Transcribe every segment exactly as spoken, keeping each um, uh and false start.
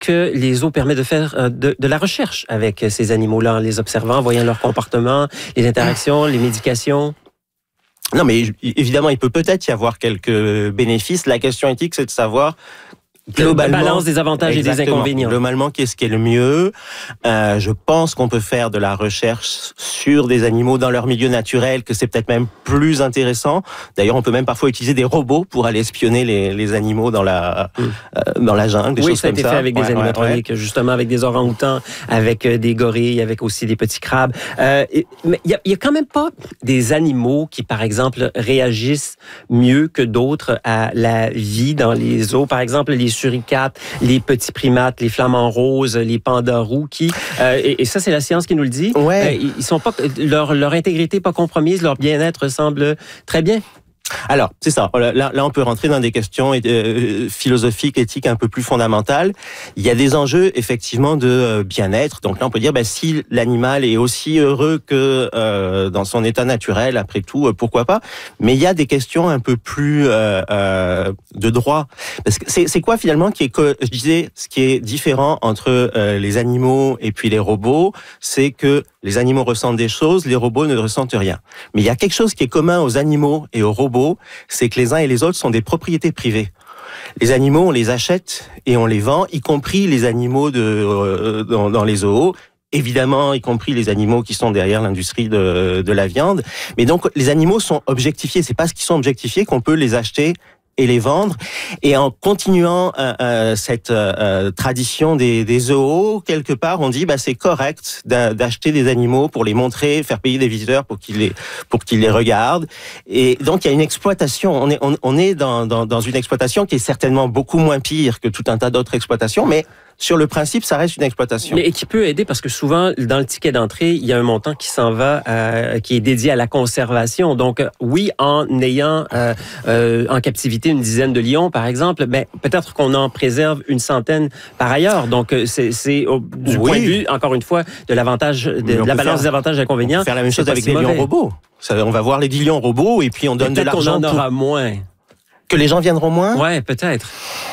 que les zoos permettent de faire euh, de, de la recherche avec ces animaux-là, en les observant, en voyant leur comportement, les interactions, les médications? Non, mais évidemment, il peut peut-être y avoir quelques bénéfices. La question éthique, c'est de savoir globalement, la balance des avantages et des inconvénients. Globalement, qu'est-ce qui est le mieux? euh, Je pense qu'on peut faire de la recherche sur des animaux dans leur milieu naturel, que c'est peut-être même plus intéressant. D'ailleurs, on peut même parfois utiliser des robots pour aller espionner les, les animaux dans la, mm. euh, dans la jungle, des oui, choses ça a comme été ça. fait avec des ouais, animatroniques, ouais, ouais. justement avec des orang-outans, avec des gorilles, avec aussi des petits crabes. Euh, mais il y, y a quand même pas des animaux qui, par exemple, réagissent mieux que d'autres à la vie dans les zoos. Par exemple, les suricates, les petits primates, les flamants roses, les pandas roux, qui euh, et, et ça c'est la science qui nous le dit. Ouais. Euh, ils sont pas leur leur intégrité pas compromise, leur bien-être semble très bien. Alors, c'est ça. Là, là, on peut rentrer dans des questions euh, philosophiques, éthiques un peu plus fondamentales. Il y a des enjeux, effectivement, de bien-être. Donc là, on peut dire, bah, si l'animal est aussi heureux que euh, dans son état naturel, après tout, pourquoi pas. Mais il y a des questions un peu plus euh, euh, de droit. Parce que c'est, c'est quoi, finalement, qui est, que, je disais, ce qui est différent entre euh, les animaux et puis les robots, c'est que les animaux ressentent des choses, les robots ne ressentent rien. Mais il y a quelque chose qui est commun aux animaux et aux robots, c'est que les uns et les autres sont des propriétés privées. Les animaux, on les achète et on les vend, y compris les animaux de, euh, dans, dans les zoos. Évidemment, y compris les animaux qui sont derrière l'industrie de, de la viande. Mais donc, les animaux sont objectifiés. C'est parce qu'ils sont objectifiés qu'on peut les acheter et les vendre. Et en continuant euh, euh, cette euh, tradition des, des zoos, quelque part, on dit bah c'est correct d'a, d'acheter des animaux pour les montrer, faire payer des visiteurs pour qu'ils les pour qu'ils les regardent. Et donc il y a une exploitation. On est on, on est dans, dans dans une exploitation qui est certainement beaucoup moins pire que tout un tas d'autres exploitations, mais sur le principe, ça reste une exploitation. Mais qui peut aider parce que souvent, dans le ticket d'entrée, il y a un montant qui s'en va, euh, qui est dédié à la conservation. Donc, oui, en ayant euh, euh, en captivité une dizaine de lions, par exemple, ben, peut-être qu'on en préserve une centaine par ailleurs. Donc, c'est, c'est au, du oui. point de vue, encore une fois, de l'avantage, de, de la balance faire, des avantages et des inconvénients. On peut faire la même chose avec les lions robots. Ça, on va voir les dix lions robots et puis on donne de l'argent. Peut-être qu'on en aura pour... moins. Que les gens viendront moins? Ouais, peut-être.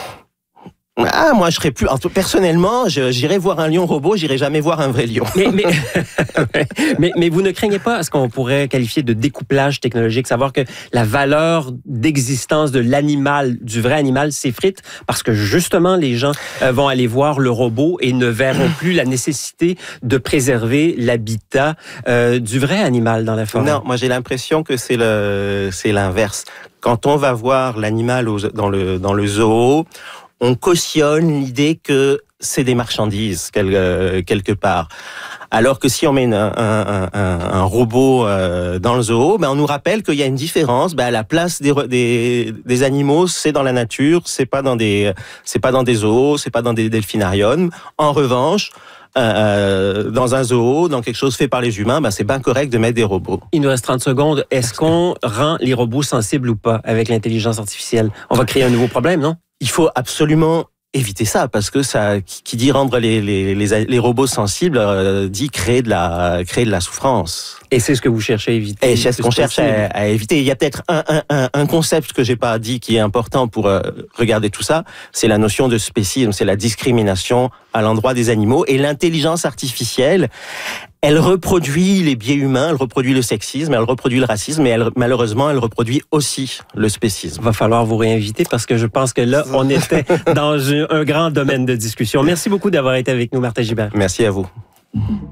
Ah, moi, je serais plus. Personnellement, je, j'irai voir un lion robot, j'irai jamais voir un vrai lion. Mais, mais, mais, mais vous ne craignez pas ce qu'on pourrait qualifier de découplage technologique, savoir que la valeur d'existence de l'animal, du vrai animal, s'effrite parce que justement, les gens vont aller voir le robot et ne verront plus la nécessité de préserver l'habitat euh, du vrai animal dans la forêt. Non, moi, j'ai l'impression que c'est le, c'est l'inverse. Quand on va voir l'animal au, dans le, dans le zoo, on cautionne l'idée que c'est des marchandises quelque, quelque part. Alors que si on met une, un, un, un, un robot euh, dans le zoo, ben on nous rappelle qu'il y a une différence. Ben à la place des, des, des animaux, c'est dans la nature, c'est pas dans des, c'est pas dans des zoos, c'est pas dans des delphinariums. En revanche, Euh, dans un zoo, dans quelque chose fait par les humains, ben c'est bien correct de mettre des robots. Il nous reste trente secondes. Est-ce qu'on rend les robots sensibles ou pas avec l'intelligence artificielle? On va créer un nouveau problème, non? Il faut absolument éviter ça, parce que ça, qui dit rendre les, les, les, les robots sensibles, euh, dit créer de la, créer de la souffrance. Et c'est ce que vous cherchez à éviter. Et c'est ce qu'on cherche à, à éviter. Il y a peut-être un, un, un concept que j'ai pas dit qui est important pour euh, regarder tout ça. C'est la notion de spécisme, c'est la discrimination à l'endroit des animaux. Et l'intelligence artificielle, elle reproduit les biais humains, elle reproduit le sexisme, elle reproduit le racisme, et elle, malheureusement, elle reproduit aussi le spécisme. Va falloir vous réinviter parce que je pense que là, on était dans un grand domaine de discussion. Merci beaucoup d'avoir été avec nous, Martin Gibert. Merci à vous.